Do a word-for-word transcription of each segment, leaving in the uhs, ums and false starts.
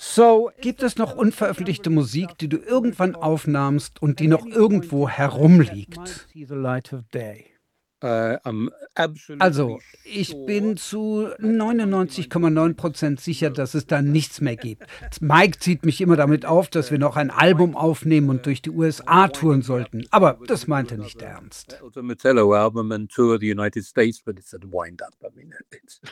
Gibt es noch unveröffentlichte Musik, die du irgendwann aufnahmst und die noch irgendwo herumliegt? Uh, I'm absolutely Also, ich sure bin zu neunundneunzig Komma neun Prozent sicher, dass es da nichts mehr gibt. Mike zieht mich immer damit auf, dass wir noch ein Album aufnehmen und durch die U S A touren sollten. Aber das meint er nicht ernst. the Metallo album and tour the United States, but it's a wind-up. I mean, it's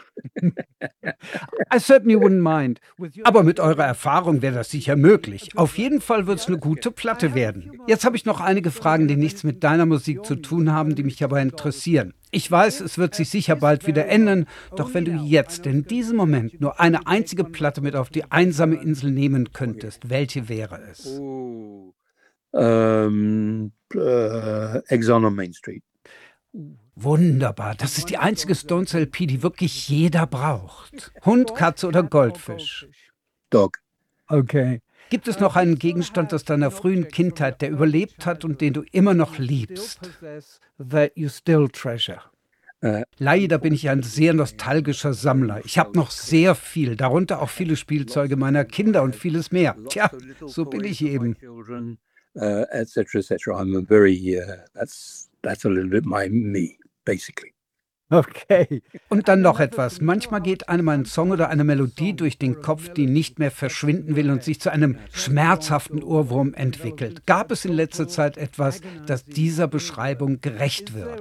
I certainly wouldn't mind. Aber mit eurer Erfahrung wäre das sicher möglich. Auf jeden Fall wird es eine gute Platte werden. Jetzt habe ich noch einige Fragen, die nichts mit deiner Musik zu tun haben, die mich aber interessieren. Ich weiß, es wird sich sicher bald wieder ändern, doch wenn du jetzt in diesem Moment nur eine einzige Platte mit auf die einsame Insel nehmen könntest, welche wäre es? Ooh. um, uh, Exile on Main Street. Wunderbar, das ist die einzige Stones-L P, die wirklich jeder braucht. Hund, Katze oder Goldfisch? Dog. Okay. Gibt es noch einen Gegenstand aus deiner frühen Kindheit, der überlebt hat und den du immer noch liebst? That you still treasure. Äh. Leider bin ich ein sehr nostalgischer Sammler. Ich habe noch sehr viel, darunter auch viele Spielzeuge meiner Kinder und vieles mehr. Tja, so bin ich eben. Uh, et cetera, et cetera. I'm a very, uh, that's, that's a little bit my me, basically. Okay. Und dann noch etwas. Manchmal geht einem ein Song oder eine Melodie durch den Kopf, die nicht mehr verschwinden will und sich zu einem schmerzhaften Ohrwurm entwickelt. Gab es in letzter Zeit etwas, das dieser Beschreibung gerecht wird?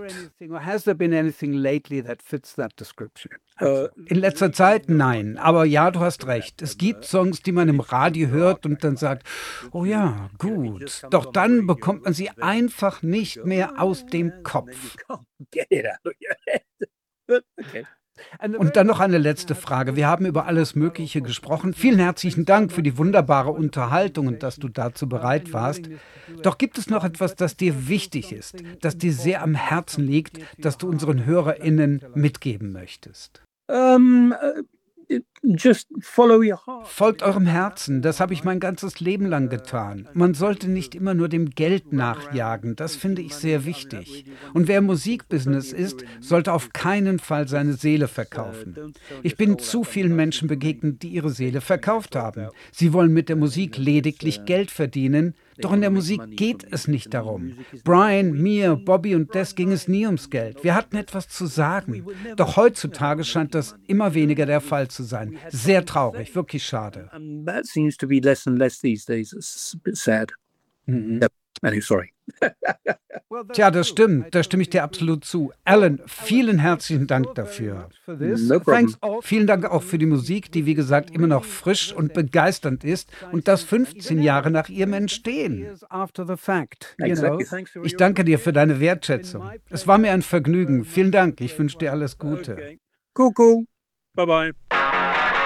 Uh, In letzter Zeit nein, aber ja, du hast recht. Es gibt Songs, die man im Radio hört und dann sagt, oh ja, gut. Doch dann bekommt man sie einfach nicht mehr aus dem Kopf. Get it out of your head. Okay. Und dann noch eine letzte Frage. Wir haben über alles Mögliche gesprochen. Vielen herzlichen Dank für die wunderbare Unterhaltung und dass du dazu bereit warst. Doch gibt es noch etwas, das dir wichtig ist, das dir sehr am Herzen liegt, das du unseren HörerInnen mitgeben möchtest? Um, uh, just follow your heart. Folgt eurem Herzen, das habe ich mein ganzes Leben lang getan. Man sollte nicht immer nur dem Geld nachjagen, das finde ich sehr wichtig. Und wer im Musikbusiness ist, sollte auf keinen Fall seine Seele verkaufen. Ich bin zu vielen Menschen begegnet, die ihre Seele verkauft haben. Sie wollen mit der Musik lediglich Geld verdienen, doch in der Musik geht es nicht darum. Brian, mir, Bobby und Des ging es nie ums Geld. Wir hatten etwas zu sagen. Doch heutzutage scheint das immer weniger der Fall zu sein. Sehr traurig, wirklich schade. And that seems to be less and less these days. It's a bit sad. Mhm. Yep. Anyway, sorry. Tja, das stimmt, da stimme ich dir absolut zu. Alan, vielen herzlichen Dank dafür. No problem. Vielen Dank auch für die Musik, die wie gesagt immer noch frisch und begeisternd ist und das fünfzehn Jahre nach ihrem Entstehen. Exactly. Thanks for Ich your- danke dir für deine Wertschätzung. Es war mir ein Vergnügen. Vielen Dank, ich wünsche dir alles Gute. Okay. Cool, cool. Bye bye.